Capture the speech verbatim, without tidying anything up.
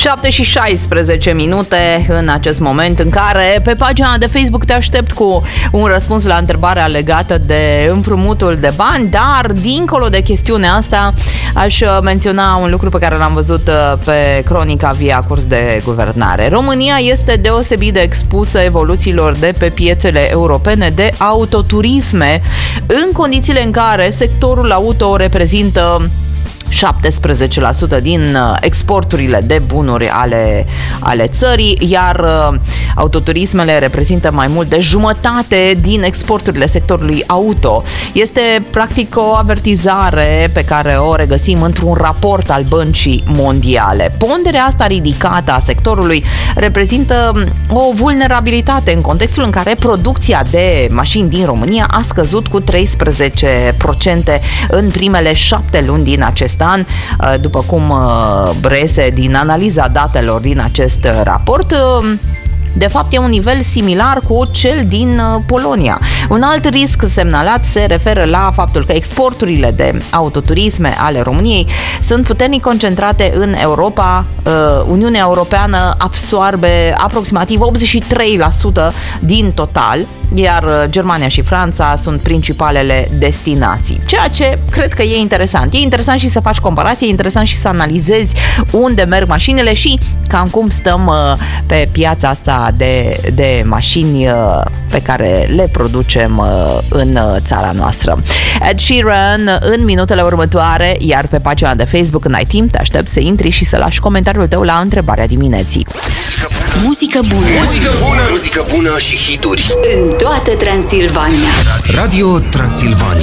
șapte și șaisprezece minute în acest moment în care pe pagina de Facebook te aștept cu un răspuns la întrebarea legată de împrumutul de bani, dar dincolo de chestiunea asta aș menționa un lucru pe care l-am văzut pe cronica via curs de guvernare. România este deosebit de expusă evoluțiilor de pe piețele europene de autoturisme, în condițiile în care sectorul auto reprezintă șaptesprezece la sută din exporturile de bunuri ale, ale țării, iar uh, autoturismele reprezintă mai mult de jumătate din exporturile sectorului auto. Este practic o avertizare pe care o regăsim într-un raport al Băncii Mondiale. Ponderea asta ridicată a sectorului reprezintă o vulnerabilitate în contextul în care producția de mașini din România a scăzut cu treisprezece la sută în primele șapte luni din acest an, după cum reiese din analiza datelor din acest raport. De fapt, e un nivel similar cu cel din Polonia. Un alt risc semnalat se referă la faptul că exporturile de autoturisme ale României sunt puternic concentrate în Europa. Uniunea Europeană absorbe aproximativ optzeci și trei la sută din total, iar Germania și Franța sunt principalele destinații. Ceea ce cred că e interesant. E interesant și să faci comparație, e interesant și să analizezi unde merg mașinile și cam cum stăm pe piața asta de, de mașini pe care le producem în țara noastră. Ed Sheeran în minutele următoare, iar pe pagina de Facebook, când ai timp, te aștept să intri și să lași comentariul tău la întrebarea dimineții. Muzică bună. Muzică bună. Muzică bună și hituri în toată Transilvania. Radio Transilvania.